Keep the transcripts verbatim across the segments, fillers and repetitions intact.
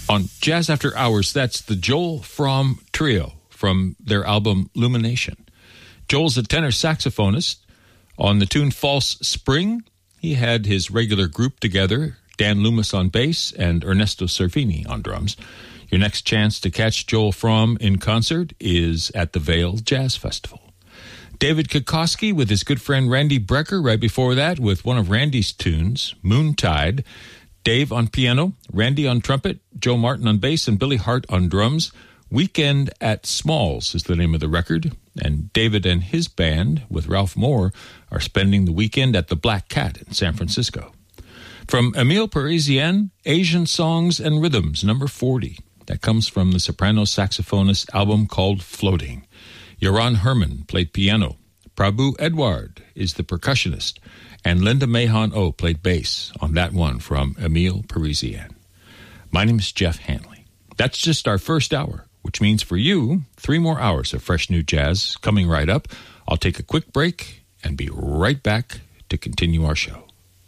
On Jazz After Hours, that's the Joel Fromm Trio from their album Lumination. Joel's a tenor saxophonist. On the tune False Spring, he had his regular group together, Dan Loomis on bass and Ernesto Cervini on drums. Your next chance to catch Joel Fromm in concert is at the Vail Jazz Festival. David Kokoski with his good friend Randy Brecker right before that with one of Randy's tunes, Moontide. Dave on piano, Randy on trumpet, Joe Martin on bass, and Billy Hart on drums. Weekend at Smalls is the name of the record, and David and his band, with Ralph Moore, are spending the weekend at the Black Cat in San Francisco. From Emile Parisien, Asian Songs and Rhythms, number forty. That comes from the soprano saxophonist album called Floating. Joran Herman played piano. Prabhu Edward is the percussionist, and Linda Mahon-O played bass on that one from Emile Parisien. My name is Jeff Hanley. That's just our first hour, which means for you, three more hours of fresh new jazz coming right up. I'll take a quick break and be right back to continue our show.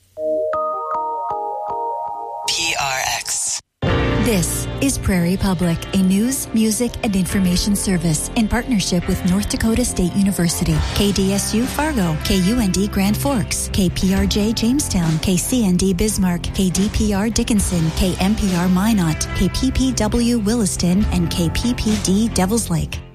P R X. This is Prairie Public, a news, music, and information service in partnership with North Dakota State University, K D S U Fargo, K U N D Grand Forks, K P R J Jamestown, K C N D Bismarck, K D P R Dickinson, K M P R Minot, K P P W Williston, and K P P D Devils Lake.